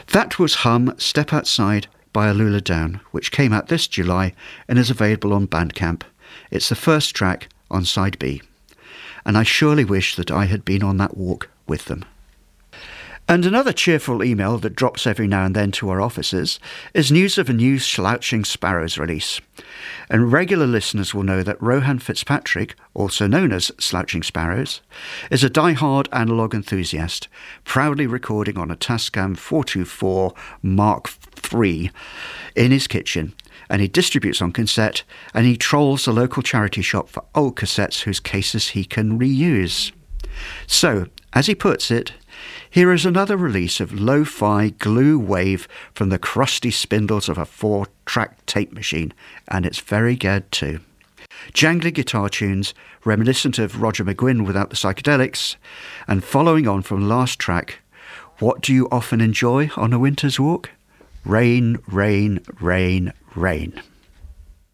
That was Hum Step Outside by Alula Down, which came out this July and is available on Bandcamp. It's the first track on side B. And I surely wish that I had been on that walk with them. And another cheerful email that drops every now and then to our offices is news of a new Slouching Sparrows release. And regular listeners will know that Rohan Fitzpatrick, also known as Slouching Sparrows, is a die-hard analogue enthusiast, proudly recording on a Tascam 424 Mark III in his kitchen, and he distributes on cassette, and he trolls the local charity shop for old cassettes whose cases he can reuse. So, as he puts it, here is another release of lo-fi glue wave from the crusty spindles of a 4-track tape machine, and it's very good too. Jangly guitar tunes, reminiscent of Roger McGuinn without the psychedelics, and following on from last track, what do you often enjoy on a winter's walk? Rain, rain, rain, rain.